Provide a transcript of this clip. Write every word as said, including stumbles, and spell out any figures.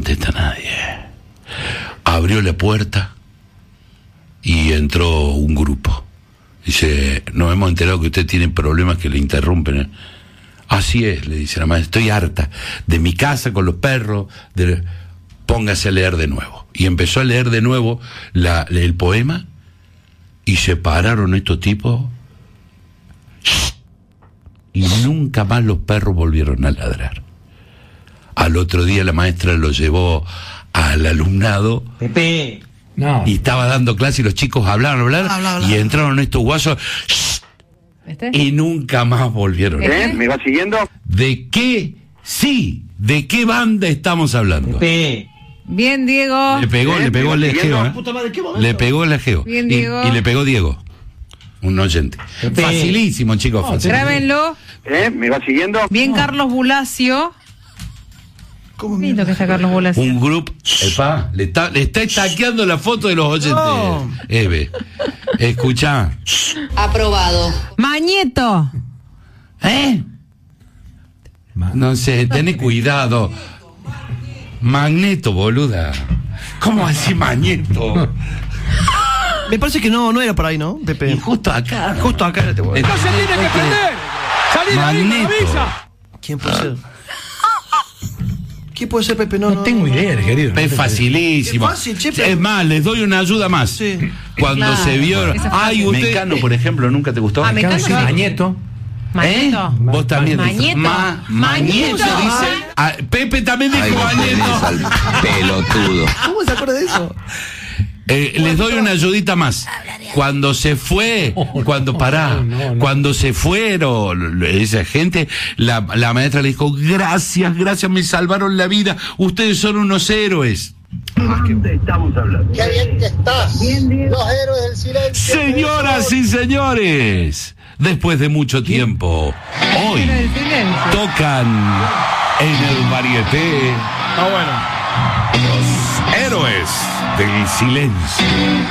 contesta nadie. Abrió la puerta y entró un grupo. Dice, nos hemos enterado que usted tiene problemas que le interrumpen. Así es, le dice la madre, estoy harta de mi casa con los perros, de... póngase a leer de nuevo. Y empezó a leer de nuevo la, el poema, y se pararon estos tipos, y nunca más los perros volvieron a ladrar. Al otro día la maestra lo llevó al alumnado, Pepe, no. y estaba dando clase y los chicos hablaron, hablaron, Habla, habla. y entraron estos guasos, ¿Este? y nunca más volvieron. ¿Eh? ¿Me va siguiendo? ¿De qué? Sí, ¿de qué banda estamos hablando? Pepe. Bien, Diego. Le pegó, ¿Eh? le pegó el ¿Me va Egeo, siguiendo? ¿eh? Puta madre, ¿qué momento? Le pegó el Egeo. Bien, y, Diego. y le pegó Diego. Un oyente. Pepe. Facilísimo, chicos. No, facilísimo. Grábenlo. ¿Eh? ¿Me va siguiendo? Bien, Carlos Bulacio. ¿Cómo Lindo que está Carlos Bulacio. Un grupo. Epa, le está, le está estaqueando la foto de los oyentes. No. Eve, escuchá. Aprobado. Mañeto. ¿Eh? No sé, tené cuidado. Magneto, boluda. ¿Cómo así Magneto? Me parece que no, no era por ahí, ¿no, Pepe? Y justo acá. Justo acá era este huevo. No se tiene que prender. Salir ahí con la Magneto. visa. ¿Quién puede ser? ¿Quién puede ser, Pepe? No, No no tengo no, no. idea, querido. Es facilísimo. Es fácil, che, Es más, les doy una ayuda más. Sí. Cuando Claro, se vio. esa es Ay, fácil. usted. Mecano, por ejemplo, ¿nunca te gustó? Ah, Mecano Mecano, sí, sí. Mañeto. Mañeto. ¿Eh? Vos también. Mañeto. Ma, Mañeto. Mañeto. Dice. Ah, Pepe también dijo Mañeto. Pelotudo. ¿Cómo se acuerda de eso? Eh, les doy una ayudita más. Cuando se fue, cuando pará, no, no, no. cuando se fueron esa gente, la, la maestra le dijo, gracias, gracias, me salvaron la vida, ustedes son unos héroes. Estamos hablando. Qué bien que estás. Los héroes del silencio. Señoras y señores, después de mucho tiempo, hoy Héroe del silencio. tocan en el varieté Ah, bueno. los héroes del silencio.